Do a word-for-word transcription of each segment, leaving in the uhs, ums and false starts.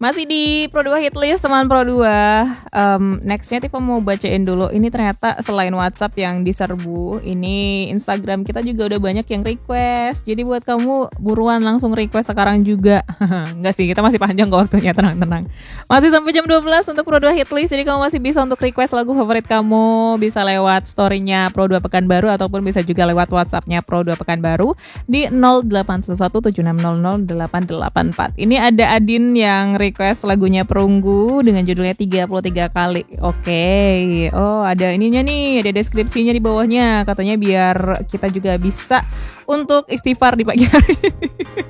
Masih di Pro dua Hitlist teman Pro dua. um, Nextnya Tifa mau bacain dulu. Ini ternyata selain WhatsApp yang diserbu, ini Instagram kita juga udah banyak yang request. Jadi buat kamu buruan langsung request sekarang juga. Enggak sih, kita masih panjang kok waktunya, tenang-tenang. Masih sampai jam dua belas untuk Pro dua Hitlist. Jadi kamu masih bisa untuk request lagu favorit kamu. Bisa lewat story-nya Pro dua Pekanbaru, ataupun bisa juga lewat WhatsApp-nya Pro dua Pekanbaru di nol delapan satu satu tujuh enam nol nol delapan delapan empat. Ini ada Adin yang request lagunya Perunggu dengan judulnya tiga puluh tiga kali. Oke. Okay. Oh, ada ininya nih, ada deskripsinya di bawahnya. Katanya biar kita juga bisa untuk istighfar di pagi hari ini.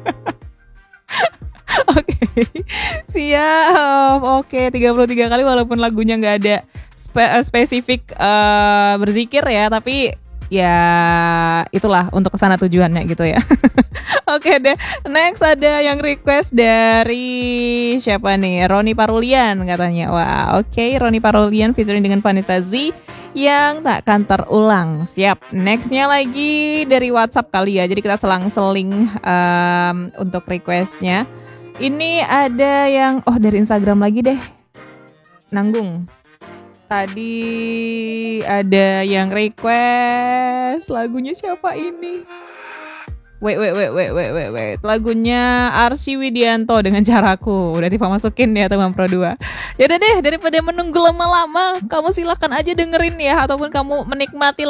Oke. Okay. Siap. Oke, okay. tiga puluh tiga kali walaupun lagunya enggak ada spe- spesifik uh, berzikir ya, tapi ya itulah untuk kesana tujuannya gitu ya. Oke deh, next ada yang request dari siapa nih? Roni Parulian katanya. Wah, oke, okay. Roni Parulian featuring dengan Vanessa Z yang takkan terulang. Siap. Nextnya lagi dari WhatsApp kali ya. Jadi kita selang-seling um, untuk requestnya. Ini ada yang oh dari Instagram lagi deh. Nanggung. Tadi ada yang request lagunya siapa ini? Wait, wait, wait, wait, wait, wait, wait. Lagunya Arsy Widianto dengan Caraku. Udah Tifa masukin ya teman Pro dua. Yaudah deh, daripada menunggu lama-lama, kamu silakan aja dengerin ya, ataupun kamu menikmati